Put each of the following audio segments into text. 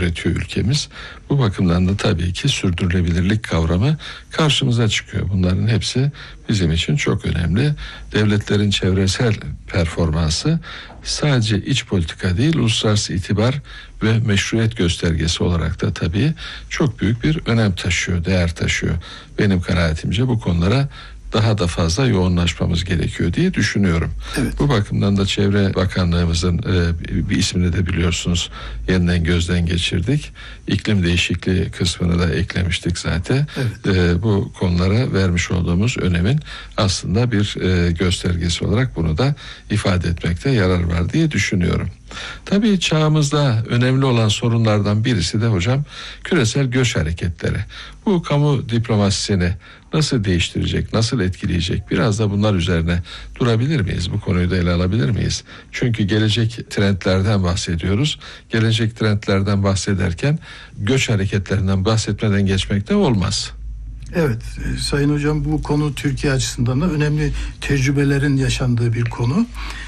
üretiyor ülkemiz. Bu bakımdan da tabii ki sürdürülebilirlik kavramı karşımıza çıkıyor. Bunların hepsi bizim için çok önemli. Devletlerin çevresel performansı sadece iç politika değil, uluslararası itibar ve meşruiyet göstergesi olarak da tabii çok büyük bir önem taşıyor, değer taşıyor. Benim kanaatimce bu konulara daha da fazla yoğunlaşmamız gerekiyor diye düşünüyorum. Evet. Bu bakımdan da Çevre Bakanlığımızın bir ismini de biliyorsunuz yeniden gözden geçirdik. İklim değişikliği kısmını da eklemiştik zaten. Evet. Bu konulara vermiş olduğumuz önemin aslında bir göstergesi olarak bunu da ifade etmekte yarar var diye düşünüyorum. Tabii çağımızda önemli olan sorunlardan birisi de hocam küresel göç hareketleri. Bu kamu diplomasisini nasıl değiştirecek, nasıl etkileyecek? Biraz da bunlar üzerine durabilir miyiz? Bu konuyu da ele alabilir miyiz? Çünkü gelecek trendlerden bahsediyoruz. Gelecek trendlerden bahsederken göç hareketlerinden bahsetmeden geçmek de olmaz. Evet, Sayın Hocam, bu konu Türkiye açısından da önemli tecrübelerin yaşandığı bir konu.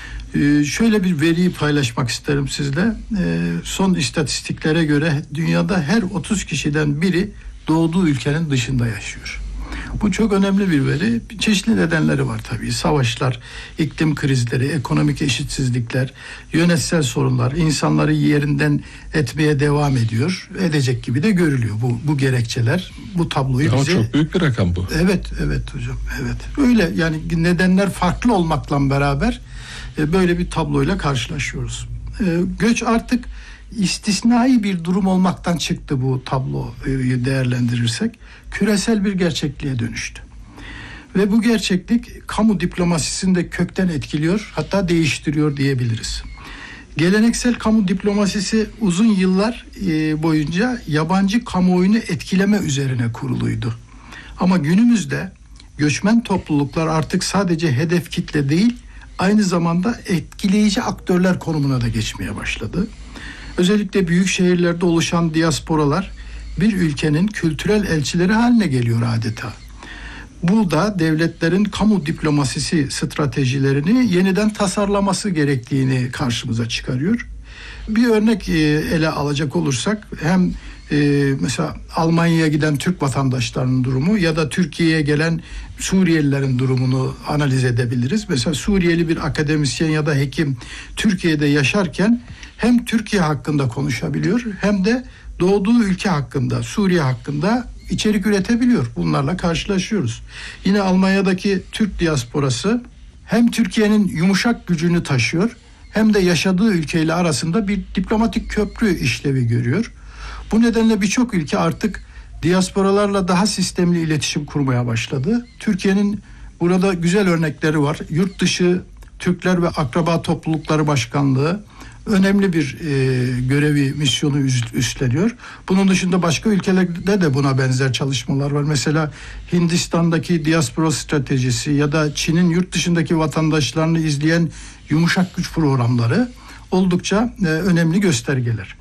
Şöyle bir veriyi paylaşmak isterim sizle. Son istatistiklere göre dünyada her 30 kişiden biri doğduğu ülkenin dışında yaşıyor. Bu çok önemli bir veri. Çeşitli nedenleri var tabii. Savaşlar, iklim krizleri, ekonomik eşitsizlikler, yönetsel sorunlar insanları yerinden etmeye devam ediyor. Edecek gibi de görülüyor bu gerekçeler. Bu tabloyu Ama bize... çok büyük bir rakam bu. Evet hocam, evet. Öyle yani nedenler farklı olmakla beraber böyle bir tabloyla karşılaşıyoruz. Göç artık istisnai bir durum olmaktan çıktı, bu tabloyu değerlendirirsek. Küresel bir gerçekliğe dönüştü. Ve bu gerçeklik kamu diplomasisini de kökten etkiliyor, hatta değiştiriyor diyebiliriz. Geleneksel kamu diplomasisi uzun yıllar boyunca yabancı kamuoyunu etkileme üzerine kuruluydu. Ama günümüzde göçmen topluluklar artık sadece hedef kitle değil, aynı zamanda etkileyici aktörler konumuna da geçmeye başladı. Özellikle büyük şehirlerde oluşan diasporalar bir ülkenin kültürel elçileri haline geliyor adeta. Bu da devletlerin kamu diplomasisi stratejilerini yeniden tasarlaması gerektiğini karşımıza çıkarıyor. Bir örnek ele alacak olursak hem mesela Almanya'ya giden Türk vatandaşlarının durumu ya da Türkiye'ye gelen Suriyelilerin durumunu analiz edebiliriz. Mesela Suriyeli bir akademisyen ya da hekim Türkiye'de yaşarken hem Türkiye hakkında konuşabiliyor hem de doğduğu ülke hakkında, Suriye hakkında içerik üretebiliyor. Bunlarla karşılaşıyoruz. Yine Almanya'daki Türk diasporası hem Türkiye'nin yumuşak gücünü taşıyor hem de yaşadığı ülkeyle arasında bir diplomatik köprü işlevi görüyor. Bu nedenle birçok ülke artık diasporalarla daha sistemli iletişim kurmaya başladı. Türkiye'nin burada güzel örnekleri var. Yurt dışı Türkler ve Akraba Toplulukları Başkanlığı önemli bir görevi, misyonu üstleniyor. Bunun dışında başka ülkelerde de buna benzer çalışmalar var. Mesela Hindistan'daki diaspora stratejisi ya da Çin'in yurt dışındaki vatandaşlarını izleyen yumuşak güç programları oldukça önemli göstergeler.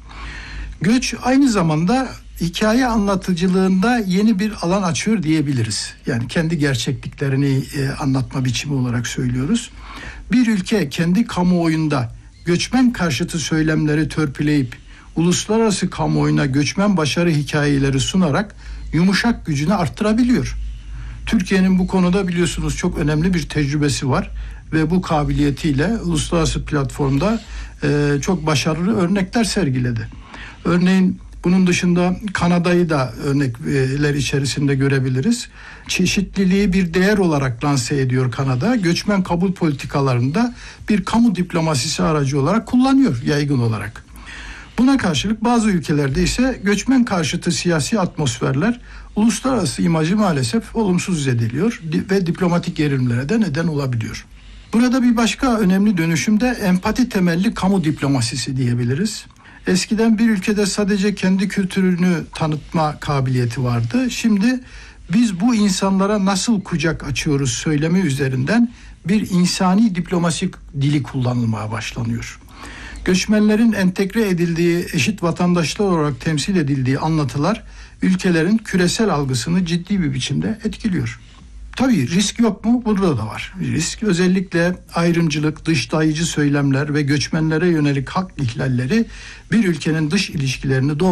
Göç aynı zamanda hikaye anlatıcılığında yeni bir alan açıyor diyebiliriz. Yani kendi gerçekliklerini anlatma biçimi olarak söylüyoruz. Bir ülke kendi kamuoyunda göçmen karşıtı söylemleri törpüleyip uluslararası kamuoyuna göçmen başarı hikayeleri sunarak yumuşak gücünü arttırabiliyor. Türkiye'nin bu konuda biliyorsunuz çok önemli bir tecrübesi var ve bu kabiliyetiyle uluslararası platformda çok başarılı örnekler sergiledi. Örneğin bunun dışında Kanada'yı da örnekler içerisinde görebiliriz. Çeşitliliği bir değer olarak lanse ediyor Kanada. Göçmen kabul politikalarında bir kamu diplomasisi aracı olarak kullanıyor yaygın olarak. Buna karşılık bazı ülkelerde ise göçmen karşıtı siyasi atmosferler uluslararası imajı maalesef olumsuz zedeliyor ve diplomatik gerilimlere de neden olabiliyor. Burada bir başka önemli dönüşüm de empati temelli kamu diplomasisi diyebiliriz. Eskiden bir ülkede sadece kendi kültürünü tanıtma kabiliyeti vardı. Şimdi biz bu insanlara nasıl kucak açıyoruz söylemi üzerinden bir insani diplomasi dili kullanılmaya başlanıyor. Göçmenlerin entegre edildiği, eşit vatandaşlar olarak temsil edildiği anlatılar ülkelerin küresel algısını ciddi bir biçimde etkiliyor. Tabii risk yok mu? Burada da var. Risk özellikle ayrımcılık, dışlayıcı söylemler ve göçmenlere yönelik hak ihlalleri bir ülkenin dış ilişkilerini